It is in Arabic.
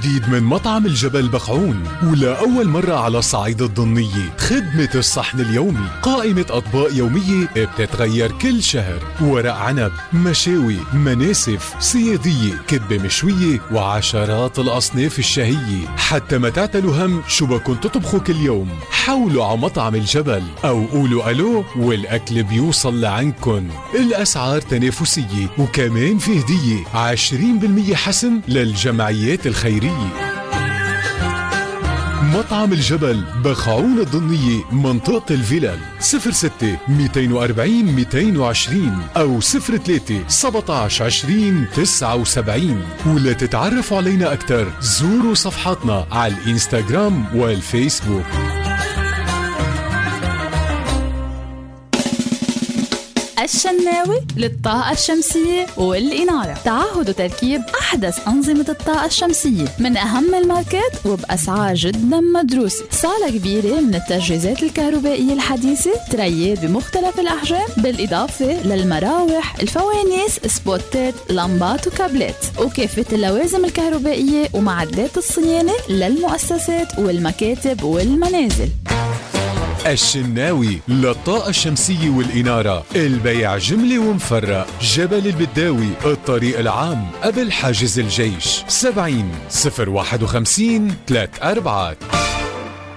جديد من مطعم الجبل بقعون، ولأول مرة على الصعيد الضمنية خدمة الصحن اليومي، قائمة أطباق يومية بتتغير كل شهر، ورق عنب، مشاوي، مناسف، صيادية، كبة مشوية، وعشرات الأصناف الشهية. حتى ما تعتلوا هم شو بكون تطبخوا كل يوم، حولوا على مطعم الجبل أو قولوا ألو والأكل بيوصل لعندكن. الأسعار تنافسية، وكمان في هدية 20% حسم للجمعيات الخيرية. مطعم الجبل بقعون الضمنية، منطقة الفلل. 06-240-220 أو 03-17-20-79. ولا تتعرفوا علينا أكتر زوروا صفحاتنا على الإنستغرام والفيسبوك. الشناوي للطاقة الشمسية والإنارة، تعهد وتركيب أحدث أنظمة الطاقة الشمسية من أهم الماركات وبأسعار جدا مدروسة. صالة كبيرة من التجهيزات الكهربائية الحديثة، تريات بمختلف الأحجام، بالإضافة للمراوح، الفوانيس، سبوتات، لمبات وكابلات، وكافة اللوازم الكهربائية ومعدات الصيانة للمؤسسات والمكاتب والمنازل. الشناوي للطاقة الشمسية والإنارة، البيع جملة ومفرق، جبل البداوي، الطريق العام قبل حاجز الجيش. 70-051-3 أربعات.